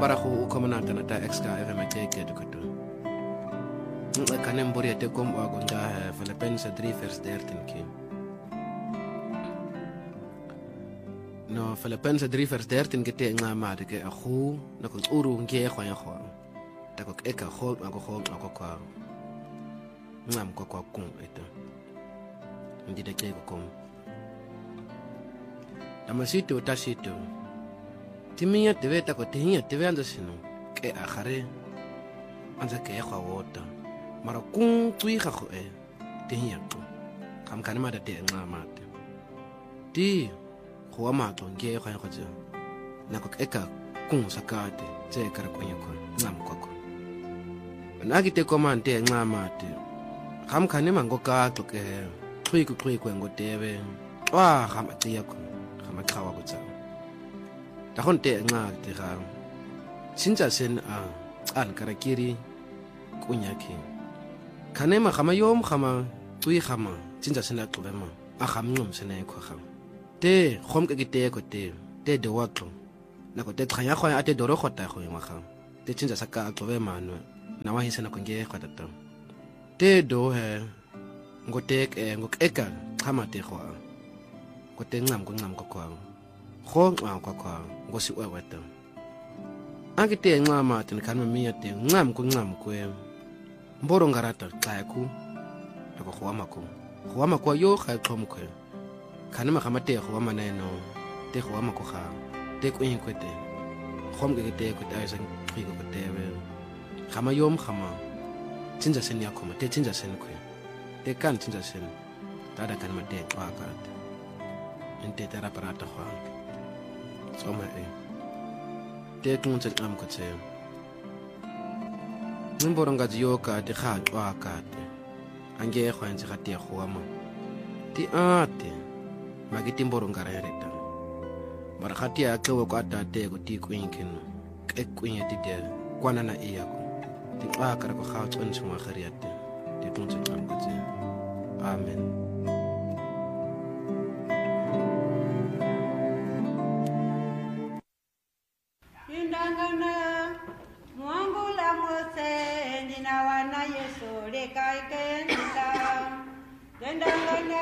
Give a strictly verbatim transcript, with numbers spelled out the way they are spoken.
bara go commonata na ta ex ka eve makeke to kato kanem boria te kom wa gonda Filippenzen drie vers dertien kin no Filippenzen drie vers dertien gete nga ma de ke agu na ko uru nge khwa ya khwa ta ko eka khol ma ko khol ma ko kwa ngam ko kwa kum eta ndi de ke ko kom tamasito tasito timia teve ta ko tinya teve ando sino ke akhare anza ke khwa wota mara kung tui ga go e tinya ko kam kana ma da te nga ma ti go ma to nge khwa go tsa na ko eka kung sakate tse kara ko nyako ngam ko ko na ki te komante nga ma te kam kana ma ngo ka to ke tui ku tui ko ngo teve wa ga ma tia ko ga ma khawa ko tsa ta honte nga te ga sinja sen a an karakiri kunyaki kanema khama yom khama tui khama sinja sen a tubema a khamnyum sen e kho kham te khom ke te ko te te de waklo na ko te khanya kho ate doro khota kho ma kham te sinja saka tubema no na wa hisena ko nge khota to te do he ngotek e ngok eka khama te kho ko te ngam ko ngam ko kwa kho ngam ko kwa go si wa wata angi te ngama tin kan mi te ngam ko ngam ko mboro ngarata xa ku ko khwama ko khwama ko yo kha thom ko kan ma khama te khwama na no te khwama ko kha te ko yin ko te khom ke te ko ta san khi ko te we khama yom khama tinja sen ya khoma te tinja sen ko te kan tinja sen ta da kan ma te kwa ka ente tera parata khwa so ma e te kun tse am ko tse mboro ngaji yo ka te kha twa ka te ange khwa ntse ga te khwama ti ate magiti mboro ngara yareta mara khati ya kewe ko ata te ko ti kwinkin ke kwinya ti de kwana na iya ko ti ba ka ko kha tson suma khariyate ti kun tse am ko tse amen. Yesu le kai ken ta